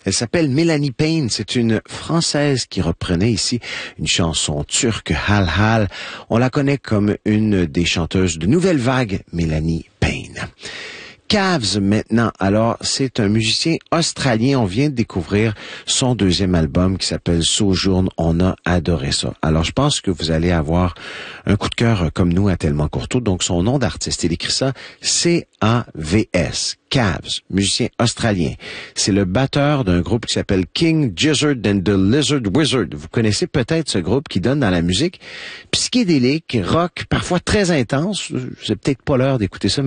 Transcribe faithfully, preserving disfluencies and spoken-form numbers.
Elle s'appelle Mélanie Payne. C'est une Française qui reprenait ici une chanson turque, Hal Hal. On la connaît comme une des chanteuses de Nouvelle Vague, Mélanie Payne. Cavs maintenant, alors c'est un musicien australien, on vient de découvrir son deuxième album qui s'appelle Sojourn, on a adoré ça. Alors je pense que vous allez avoir un coup de cœur comme nous à Tellement Courteau, donc son nom d'artiste, il écrit ça C A V S, Cavs, musicien australien. C'est le batteur d'un groupe qui s'appelle King Gizzard and the Lizard Wizard. Vous connaissez peut-être ce groupe qui donne dans la musique psychédélique, rock, parfois très intense. C'est peut-être pas l'heure d'écouter ça,